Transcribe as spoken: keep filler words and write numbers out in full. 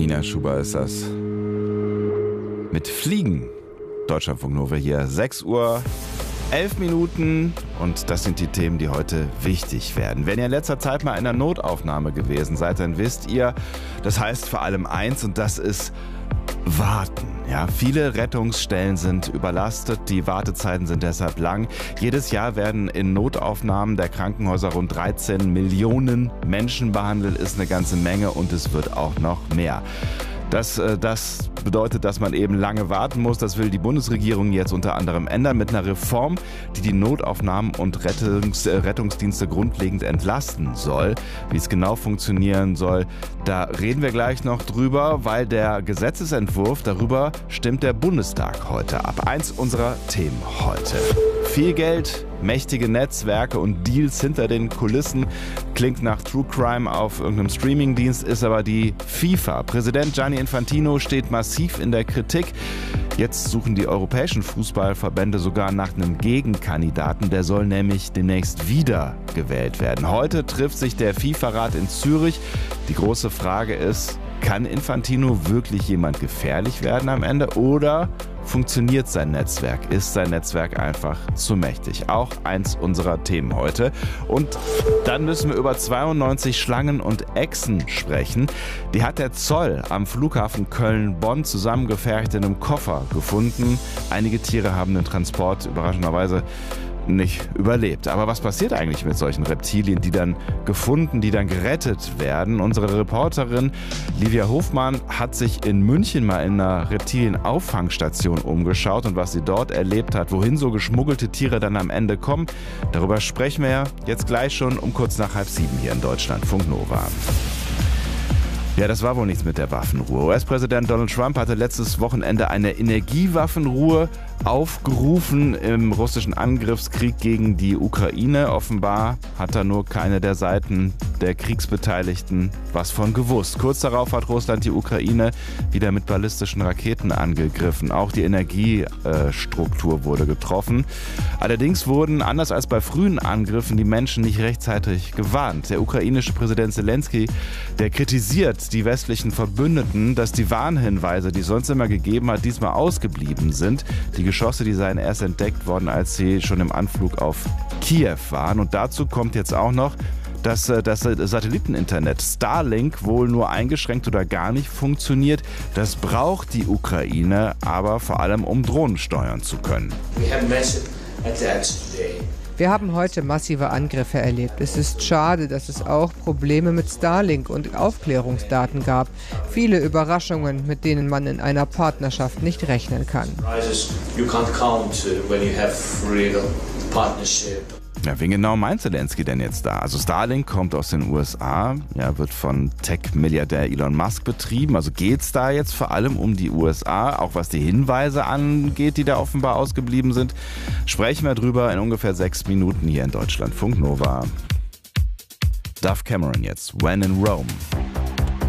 Nina Schuber ist das. Mit Fliegen. Deutschlandfunk Nova hier. sechs Uhr elf Minuten und das sind die Themen, die heute wichtig werden. Wenn ihr in letzter Zeit mal in der Notaufnahme gewesen seid, dann wisst ihr, das heißt vor allem eins und das ist warten. Ja, viele Rettungsstellen sind überlastet, die Wartezeiten sind deshalb lang. Jedes Jahr werden in Notaufnahmen der Krankenhäuser rund dreizehn Millionen Menschen behandelt, ist eine ganze Menge und es wird auch noch mehr. Das, das bedeutet, dass man eben lange warten muss. Das will die Bundesregierung jetzt unter anderem ändern mit einer Reform, die die Notaufnahmen und Rettungs, Rettungsdienste grundlegend entlasten soll. Wie es genau funktionieren soll, da reden wir gleich noch drüber, weil der Gesetzesentwurf, darüber stimmt der Bundestag heute ab. Eins unserer Themen heute. Viel Geld, mächtige Netzwerke und Deals hinter den Kulissen. Klingt nach True Crime auf irgendeinem Streamingdienst, ist aber die FIFA. Präsident Gianni Infantino steht massiv in der Kritik. Jetzt suchen die europäischen Fußballverbände sogar nach einem Gegenkandidaten. Der soll nämlich demnächst wieder gewählt werden. Heute trifft sich der FIFA-Rat in Zürich. Die große Frage ist, kann Infantino wirklich jemand gefährlich werden am Ende oder funktioniert sein Netzwerk? Ist sein Netzwerk einfach zu mächtig? Auch eins unserer Themen heute. Und dann müssen wir über zweiundneunzig Schlangen und Echsen sprechen. Die hat der Zoll am Flughafen Köln-Bonn zusammengefercht in einem Koffer gefunden. Einige Tiere haben den Transport überraschenderweise nicht überlebt. Aber was passiert eigentlich mit solchen Reptilien, die dann gefunden, die dann gerettet werden? Unsere Reporterin Livia Hofmann hat sich in München mal in einer Reptilienauffangstation umgeschaut und was sie dort erlebt hat, wohin so geschmuggelte Tiere dann am Ende kommen, darüber sprechen wir jetzt gleich schon um kurz nach halb sieben hier in Deutschlandfunk Nova. Ja, das war wohl nichts mit der Waffenruhe. U S-Präsident Donald Trump hatte letztes Wochenende eine Energiewaffenruhe aufgerufen im russischen Angriffskrieg gegen die Ukraine. Offenbar hat da nur keine der Seiten der Kriegsbeteiligten was von gewusst. Kurz darauf hat Russland die Ukraine wieder mit ballistischen Raketen angegriffen. Auch die Energiestruktur wurde getroffen. Allerdings wurden, anders als bei frühen Angriffen, die Menschen nicht rechtzeitig gewarnt. Der ukrainische Präsident Zelensky, der kritisiert die westlichen Verbündeten, dass die Warnhinweise, die es sonst immer gegeben hat, diesmal ausgeblieben sind. Die Geschosse, die seien erst entdeckt worden, als sie schon im Anflug auf Kiew waren. Und dazu kommt jetzt auch noch, dass das Satelliteninternet Starlink wohl nur eingeschränkt oder gar nicht funktioniert. Das braucht die Ukraine aber vor allem, um Drohnen steuern zu können. Wir haben heute massive Angriffe erlebt. Es ist schade, dass es auch Probleme mit Starlink und Aufklärungsdaten gab. Viele Überraschungen, mit denen man in einer Partnerschaft nicht rechnen kann. Ja, wen genau meint Zelensky denn jetzt da? Also Starlink kommt aus den U S A, ja, wird von Tech-Milliardär Elon Musk betrieben. Also geht es da jetzt vor allem um die U S A, auch was die Hinweise angeht, die da offenbar ausgeblieben sind? Sprechen wir drüber in ungefähr sechs Minuten hier in Deutschlandfunk Nova. Dove Cameron jetzt, When in Rome.